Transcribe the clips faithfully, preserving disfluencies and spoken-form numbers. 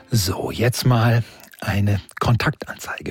So, jetzt mal eine Kontaktanzeige.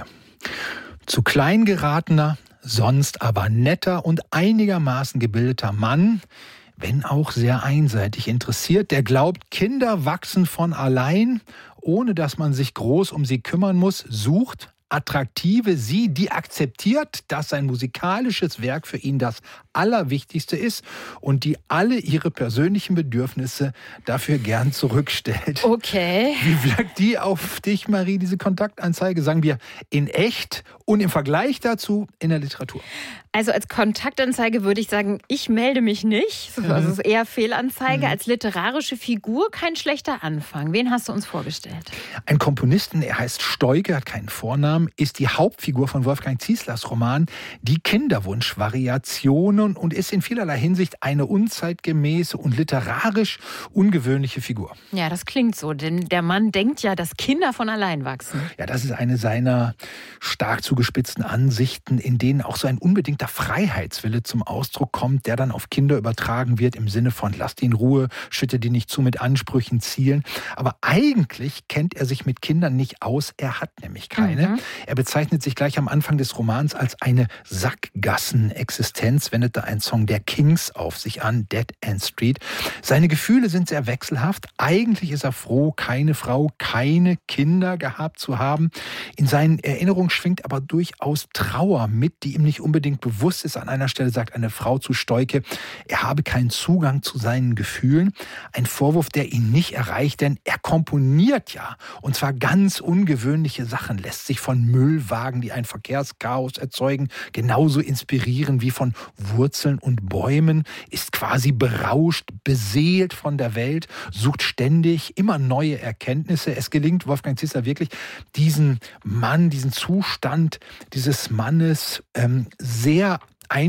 Zu klein geratener, sonst aber netter und einigermaßen gebildeter Mann, wenn auch sehr einseitig interessiert, der glaubt, Kinder wachsen von allein, ohne dass man sich groß um sie kümmern muss, sucht attraktive sie, die akzeptiert, dass sein musikalisches Werk für ihn das Allerwichtigste ist und die alle ihre persönlichen Bedürfnisse dafür gern zurückstellt. Okay. Wie wirkt die auf dich, Marie, diese Kontaktanzeige? Sagen wir in echt und im Vergleich dazu in der Literatur. Also als Kontaktanzeige würde ich sagen, ich melde mich nicht. Also es ist eher Fehlanzeige. Mhm. Als literarische Figur kein schlechter Anfang. Wen hast du uns vorgestellt? Ein Komponisten, er heißt Stoike, hat keinen Vornamen, ist die Hauptfigur von Wolfgang Zieslers Roman Die Kinderwunsch-Variationen und ist in vielerlei Hinsicht eine unzeitgemäße und literarisch ungewöhnliche Figur. Ja, das klingt so, denn der Mann denkt ja, dass Kinder von allein wachsen. Ja, das ist eine seiner stark zugespitzten Ansichten, in denen auch so ein unbedingter Freiheitswille zum Ausdruck kommt, der dann auf Kinder übertragen wird im Sinne von lasst die in Ruhe, schütte die nicht zu mit Ansprüchen, Zielen. Aber eigentlich kennt er sich mit Kindern nicht aus, er hat nämlich keine. Mhm. Er bezeichnet sich gleich am Anfang des Romans als eine Sackgassenexistenz, wendet da ein Song der Kings auf sich an, Dead End Street. Seine Gefühle sind sehr wechselhaft. Eigentlich ist er froh, keine Frau, keine Kinder gehabt zu haben. In seinen Erinnerungen schwingt aber durchaus Trauer mit, die ihm nicht unbedingt bewusst ist. An einer Stelle sagt eine Frau zu Stoike, er habe keinen Zugang zu seinen Gefühlen. Ein Vorwurf, der ihn nicht erreicht, denn er komponiert ja. Und zwar ganz ungewöhnliche Sachen, lässt sich von Müllwagen, die ein Verkehrschaos erzeugen, genauso inspirieren wie von Wurzeln und Bäumen, ist quasi berauscht, beseelt von der Welt, sucht ständig immer neue Erkenntnisse. Es gelingt Wolfgang Ziesler wirklich, diesen Mann, diesen Zustand dieses Mannes ähm, sehr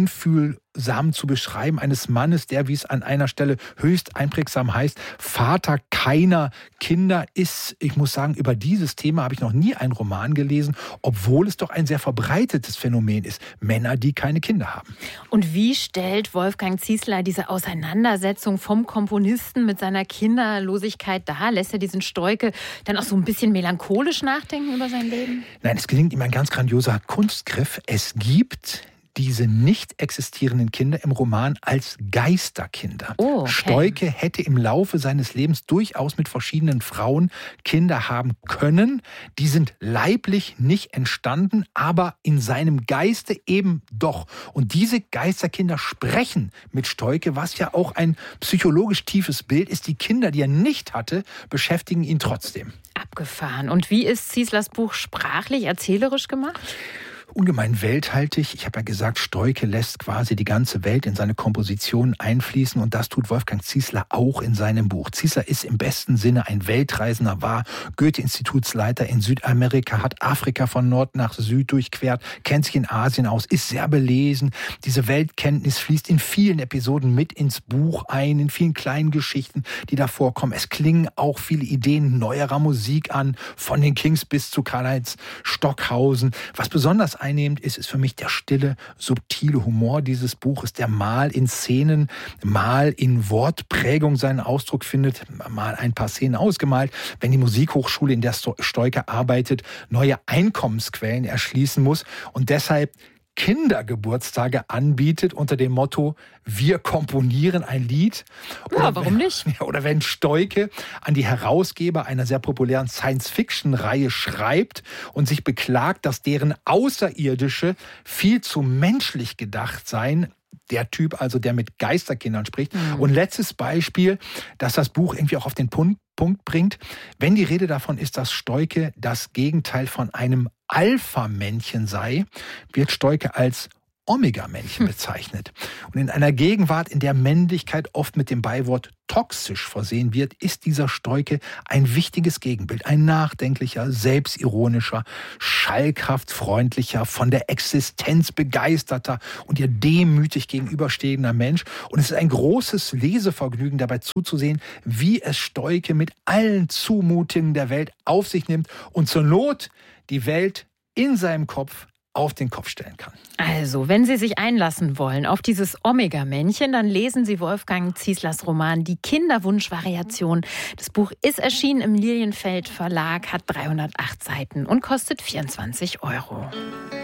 einfühlsam zu beschreiben, eines Mannes, der, wie es an einer Stelle höchst einprägsam heißt, Vater keiner Kinder ist. Ich muss sagen, über dieses Thema habe ich noch nie einen Roman gelesen, obwohl es doch ein sehr verbreitetes Phänomen ist. Männer, die keine Kinder haben. Und wie stellt Wolfgang Ziesler diese Auseinandersetzung vom Komponisten mit seiner Kinderlosigkeit dar? Lässt er diesen Stoike dann auch so ein bisschen melancholisch nachdenken über sein Leben? Nein, es gelingt ihm ein ganz grandioser Kunstgriff. Es gibt diese nicht existierenden Kinder im Roman als Geisterkinder. Oh, okay. Stoike hätte im Laufe seines Lebens durchaus mit verschiedenen Frauen Kinder haben können. Die sind leiblich nicht entstanden, aber in seinem Geiste eben doch. Und diese Geisterkinder sprechen mit Stoike, was ja auch ein psychologisch tiefes Bild ist. Die Kinder, die er nicht hatte, beschäftigen ihn trotzdem. Abgefahren. Und wie ist Zieslers Buch sprachlich, erzählerisch gemacht? Ungemein welthaltig. Ich habe ja gesagt, Stoike lässt quasi die ganze Welt in seine Komposition einfließen und das tut Wolfgang Ziesler auch in seinem Buch. Ziesler ist im besten Sinne ein Weltreisender, war Goethe-Institutsleiter in Südamerika, hat Afrika von Nord nach Süd durchquert, kennt sich in Asien aus, ist sehr belesen. Diese Weltkenntnis fließt in vielen Episoden mit ins Buch ein, in vielen kleinen Geschichten, die da vorkommen. Es klingen auch viele Ideen neuerer Musik an, von den Kings bis zu Karl-Heinz Stockhausen. Was besonders einnehmend ist, ist für mich der stille, subtile Humor dieses Buches, der mal in Szenen, mal in Wortprägung seinen Ausdruck findet, mal ein paar Szenen ausgemalt, wenn die Musikhochschule, in der Stoike arbeitet, neue Einkommensquellen erschließen muss und deshalb Kindergeburtstage anbietet unter dem Motto, wir komponieren ein Lied. Ja, oder warum wenn, nicht? Oder wenn Stoike an die Herausgeber einer sehr populären Science-Fiction-Reihe schreibt und sich beklagt, dass deren Außerirdische viel zu menschlich gedacht seien. Der Typ also, der mit Geisterkindern spricht. Mhm. Und letztes Beispiel, dass das Buch irgendwie auch auf den Punkt, Punkt bringt. Wenn die Rede davon ist, dass Stoike das Gegenteil von einem Alpha-Männchen sei, wird Stoike als Omega-Männchen bezeichnet. Und in einer Gegenwart, in der Männlichkeit oft mit dem Beiwort toxisch versehen wird, ist dieser Stoike ein wichtiges Gegenbild. Ein nachdenklicher, selbstironischer, schalkhaft freundlicher, von der Existenz begeisterter und ihr demütig gegenüberstehender Mensch. Und es ist ein großes Lesevergnügen, dabei zuzusehen, wie es Stoike mit allen Zumutungen der Welt auf sich nimmt und zur Not die Welt in seinem Kopf auf den Kopf stellen kann. Also, wenn Sie sich einlassen wollen auf dieses Omega-Männchen, dann lesen Sie Wolfgang Zieslers Roman Die Kinderwunsch-Variation. Das Buch ist erschienen im Lilienfeld Verlag, hat dreihundertacht Seiten und kostet vierundzwanzig Euro.